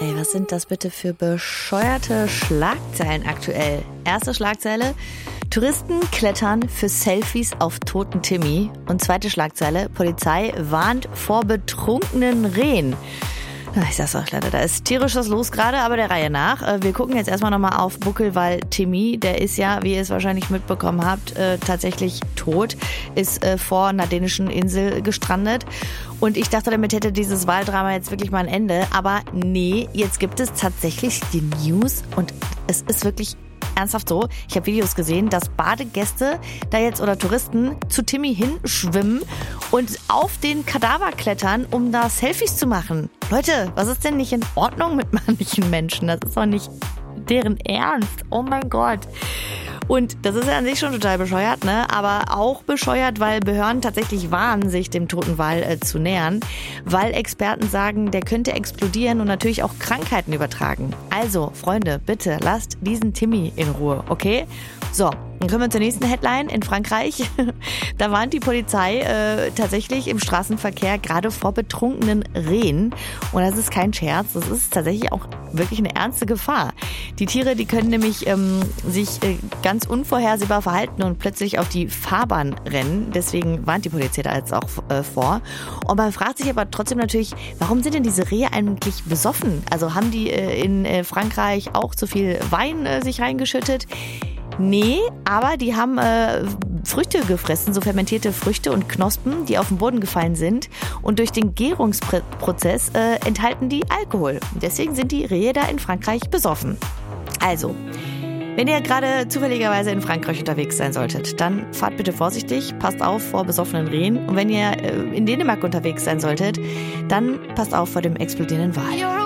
Ey, was sind das bitte für bescheuerte Schlagzeilen aktuell? Erste Schlagzeile: Touristen klettern für Selfies auf toten Timmy. Und zweite Schlagzeile: Polizei warnt vor betrunkenen Rehen. Ich sag's euch leider, da ist tierisch was los gerade, aber der Reihe nach. Wir gucken jetzt erstmal nochmal auf Buckelwal Timmy. Der ist ja, wie ihr es wahrscheinlich mitbekommen habt, tatsächlich tot. Ist vor einer dänischen Insel gestrandet. Und ich dachte, damit hätte dieses Waldrama jetzt wirklich mal ein Ende. Aber nee, jetzt gibt es tatsächlich die News und es ist wirklich ernsthaft so. Ich habe Videos gesehen, dass Badegäste da jetzt oder Touristen zu Timmy hinschwimmen und auf den Kadaver klettern, um da Selfies zu machen. Leute, was ist denn nicht in Ordnung mit manchen Menschen? Das ist doch nicht deren Ernst. Oh mein Gott. Und das ist ja an sich schon total bescheuert, ne? Aber auch bescheuert, weil Behörden tatsächlich warnen, sich dem toten Wal zu nähern, weil Experten sagen, der könnte explodieren und natürlich auch Krankheiten übertragen. Also, Freunde, bitte lasst diesen Timmy in Ruhe, okay? So, dann kommen wir zur nächsten Headline. In Frankreich, da warnt die Polizei tatsächlich im Straßenverkehr gerade vor betrunkenen Rehen. Und das ist kein Scherz, das ist tatsächlich auch wirklich eine ernste Gefahr. Die Tiere, die können nämlich sich ganz unvorhersehbar verhalten und plötzlich auf die Fahrbahn rennen. Deswegen warnt die Polizei da jetzt auch vor. Und man fragt sich aber trotzdem natürlich, warum sind denn diese Rehe eigentlich besoffen? Also haben die in Frankreich auch zu viel Wein sich reingeschüttet? Nee, aber die haben Früchte gefressen, so fermentierte Früchte und Knospen, die auf den Boden gefallen sind. Und durch den Gärungsprozess enthalten die Alkohol. Deswegen sind die Rehe da in Frankreich besoffen. Also, wenn ihr gerade zufälligerweise in Frankreich unterwegs sein solltet, dann fahrt bitte vorsichtig, passt auf vor besoffenen Rehen. Und wenn ihr in Dänemark unterwegs sein solltet, dann passt auf vor dem explodierenden Wal.